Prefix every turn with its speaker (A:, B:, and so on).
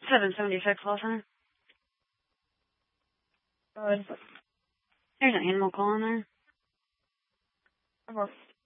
A: 776 last time.
B: Good.
A: There's an animal calling there.
B: I'm